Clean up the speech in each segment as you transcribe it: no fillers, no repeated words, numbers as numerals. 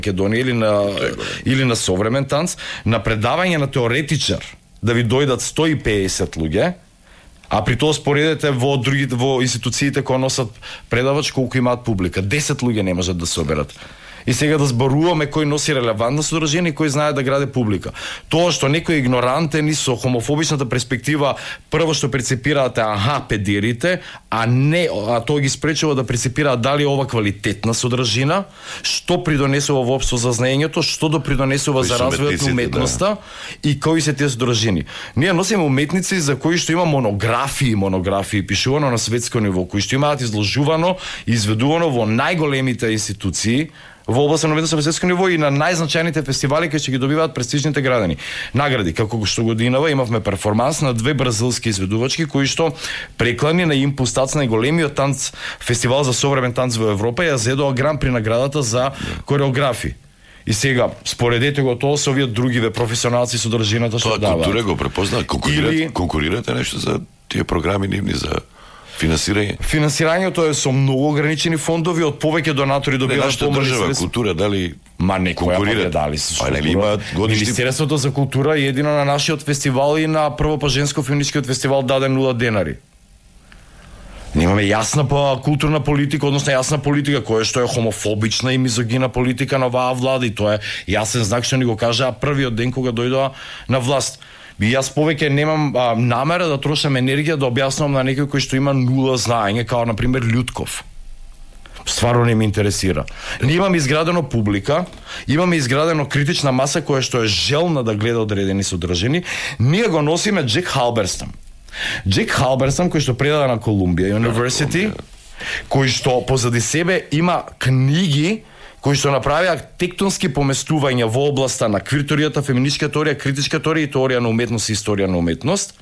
Македонија или на современ танц, на предавање на теоретичар да ви дојдат 150 луѓе, а при тоа споредете во другите во институциите кои носат предавач колку имаат публика. 10 луѓе не можат да се соберат. И сега да зборуваме кој носи релевантна содржина и кој знае да граде публика. Тоа што некои игнорантен и со хомофобичната перспектива прво што прецепираат педерите, а тоа ги спречува да прецепираат дали ова квалитетна содржина, што придонесува воопшто за знаењето, што допридонесува за развојот на уметноста и кои се тие содржини. Ние носиме уметници за кои што има монографии пишувано на светско ниво, кои што имаат изложувано и изведувано во најголемите институции во област на уметност на светско ниво и на најзначајните фестивали кои ќе ги добиваат престижните награди. Како што годинава имавме перформанс на 2 бразилски изведувачки кои што преклани на импулс на големиот танц фестивал за современ танц во Европа ја зедоа гран при наградата за кореографи. И сега споредете го тоа со овие другиве професионалци со држината што даваат. Тоа култура го препозна, конкурирате нешто за тие програми нивни за финансирање? Финансирањето е со многу ограничени фондови, од повеќе донатори добиваат помош. Држава култура дали некоја дали Министерството за култура и едино на нашиот фестивал и на прво па женско феминичкиот фестивал даде 0 денари. Немаме јасна културна политика, односно јасна политика која што е хомофобична и мизогина политика на оваа влада, и тоа е јасен знак што ни го кажаа првиот ден кога дојдоа на власт. И јас повеќе немам намера да трошам енергија да објаснувам на некој кој што има 0 знаење, као на пример Љутков. Стварно не ме интересира. Ние имаме изградено публика, имаме изградено критична маса која што е желна да гледа одредени содржини. Ние го носиме Джек Халберстам. Джек Халберстам, кој што предаде на Колумбија University, кој што позади себе има книги кои што направија тектонски поместувања во областа на квир теоријата, феминичка теорија, критичка теорија и теорија на уметност и историја на уметност.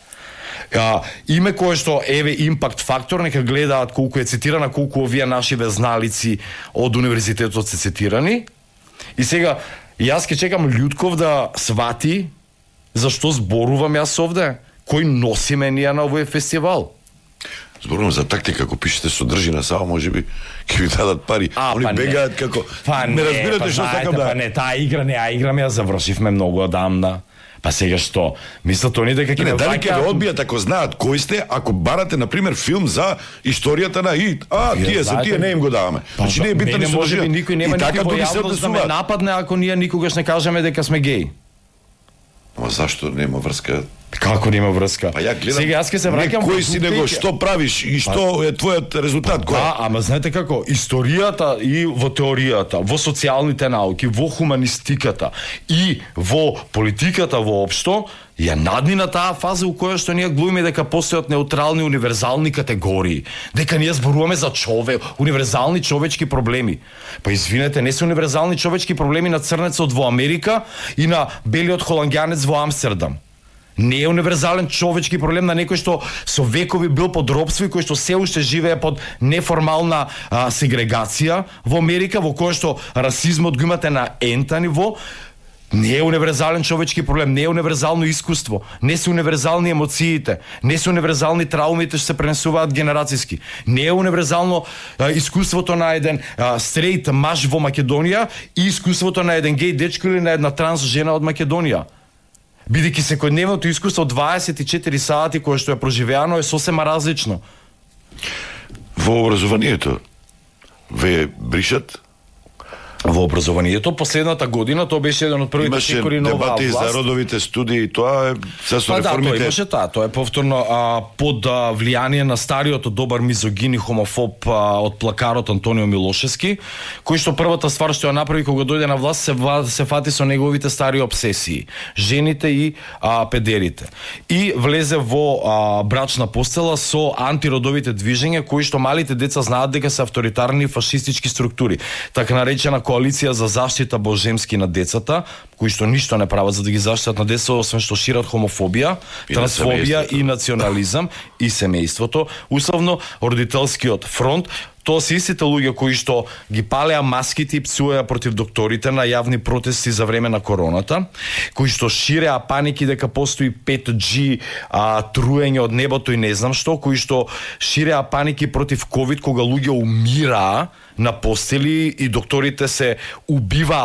Име кое што еве импакт фактор, нека гледаат колку е цитирана, колку овие наши везналици од универзитетот се цитирани. И сега јас ќе чекам Љутков да свати зашто зборувам јас овде, кој носиме ние на овој фестивал. Зборувам за тактика, ако пишете содржина само можеби ќе ви дадат пари. Они бегаат како не разбирате што сакам да. Таа игра ја завршивме многу одамна. Па сега што? Мислат они дека ќе не дали ќе ве одбијат ако знаат кој сте, ако барате на пример филм за историјата на тие не им го даваме. Значи не е битна ни содржина. Никој нема никој јавност да ме нападне ако ние никогаш не кажеме дека сме геи. Ама зашто нема врска? Како нема врска? Па ја гледам. Сега јас ќе се враќам кој си него што правиш и што е твојот резултат кој? Ама знаете како, историјата и во теоријата, во социјалните науки, во хуманистиката и во политиката воопшто ја наднина таа фаза у која што ние глумиме дека постојат неутрални универзални категории, дека ние зборуваме за универзални човечки проблеми. Па извинете, не се универзални човечки проблеми на црнецот во Америка и на белиот холанѓанец во Амстердам. Не е универзален човечки проблем на некој што со векови бил под робство и кој што се уште живее под неформална сегрегација во Америка, во која што расизмот го имате на ента ниво. Не е универзален човечки проблем, не е универзално искуство, не се универзални емоциите, не се универзални траумите што се пренесуваат генерацијски. Не е универзално искуството на еден стрейт маж во Македонија и искуството на еден геј дечко или на една транс жена од Македонија. Бидејќи секојдневното искуство од 24 сати кое што е проживеано е сосема различно. Во образованието ве бришат? Во образованието последната година тоа беше еден од првите секори на оваа власт. Имаше дебати за родовите студии, тоа е се со реформите. Да, тоа имаше тоа е повторно под влијание на стариот добар мизогин и хомофоб од плакарот Антонио Милошевски, кој што првата ствар што ја направи кога дојде на власт се фати со неговите стари обсесии, жените и педерите. И влезе во брачна постела со антиродовите движења кои што малите деца знаат дека се авторитарни фашистички структури, така наречена коалиција за заштита божемски на децата, кои што ништо не прават за да ги заштитат на деца, освен што шират хомофобија, трансфобија и национализам и семејството. Условно, родителскиот фронт, Тоа се истите луѓе кои што ги палеа маските и псуваја против докторите на јавни протести за време на короната, кои што ширеа паники дека постои 5G, труење од небото и не знам што, кои што ширеа паники против ковид кога луѓе умираа на постели и докторите се убиваа